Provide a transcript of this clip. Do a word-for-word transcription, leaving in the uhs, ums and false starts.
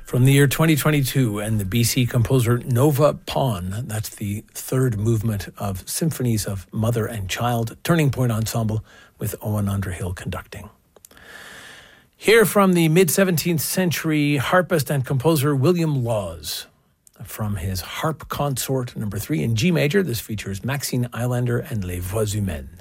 From the year twenty twenty-two, and the B C composer Nova Pawn. That's the third movement of Symphonies of Mother and Child, Turning Point Ensemble, with Owen Underhill conducting. Here from the mid-seventeenth century harpist and composer William Laws, from his Harp Consort number three in G major. This features Maxine Eilander and Les Voix Humaines.